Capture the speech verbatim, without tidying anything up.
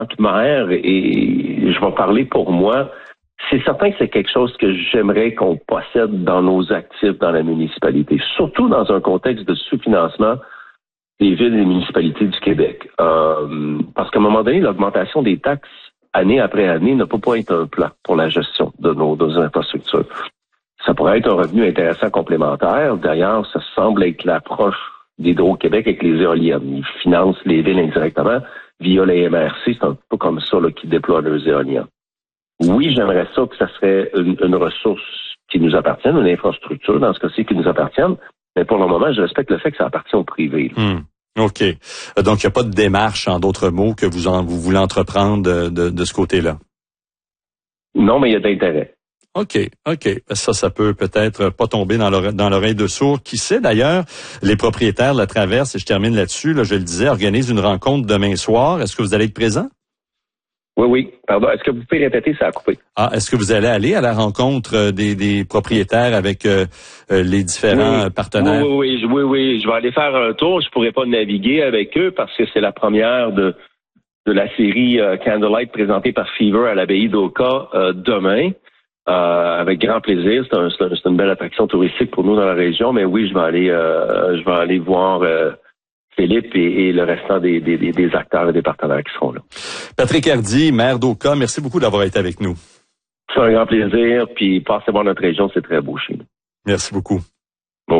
maire, et je vais parler pour moi, c'est certain que c'est quelque chose que j'aimerais qu'on possède dans nos actifs dans la municipalité, surtout dans un contexte de sous-financement des villes et des municipalités du Québec. Euh, parce qu'à un moment donné, l'augmentation des taxes année après année ne peut pas être un plan pour la gestion de nos, de nos infrastructures. Ça pourrait être un revenu intéressant complémentaire. D'ailleurs, ça semble être l'approche d'Hydro-Québec avec les éoliennes. Ils financent les villes indirectement via les M R C. C'est un peu comme ça là, qu'ils déploient leurs éoliennes. Oui, j'aimerais ça que ça serait une, une ressource qui nous appartienne, une infrastructure, dans ce cas-ci, qui nous appartienne. Mais pour le moment, je respecte le fait que ça appartient au privé. Hum. OK. Donc, il n'y a pas de démarche, en d'autres mots, que vous, en, vous voulez entreprendre de, de, de ce côté-là? Non, mais il y a d'intérêt. OK, OK. Ça, ça peut peut-être pas tomber dans l'oreille, dans l'oreille de sourd. Qui sait, d'ailleurs, les propriétaires de la Traverse, et je termine là-dessus, là, je le disais, organisent une rencontre demain soir. Est-ce que vous allez être présent? Oui, oui. Pardon. Est-ce que vous pouvez répéter? Ça a coupé. Ah, est-ce que vous allez aller à la rencontre des, des propriétaires avec euh, les différents oui. partenaires? Oui, oui, oui, oui, oui. Je vais aller faire un tour. Je pourrais pas naviguer avec eux parce que c'est la première de de la série euh, Candlelight présentée par Fever à l'abbaye d'Oka euh, demain. Euh, avec grand plaisir. C'est, un, c'est, un, c'est une belle attraction touristique pour nous dans la région. Mais oui, je vais aller, euh, je vais aller voir euh, Philippe et, et le restant des, des, des acteurs et des partenaires qui seront là. Patrick Hardy, maire d'Oka, merci beaucoup d'avoir été avec nous. C'est un grand plaisir. Puis passez voir notre région, c'est très beau chez nous. Merci beaucoup.